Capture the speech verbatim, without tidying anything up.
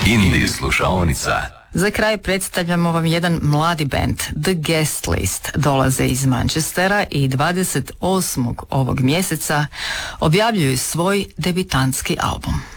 Indie slušaonica. Za kraj predstavljamo vam jedan mladi band, The Guest List. Dolaze iz Manchestera i dvadeset osmog ovog mjeseca objavljuju svoj debitantski album.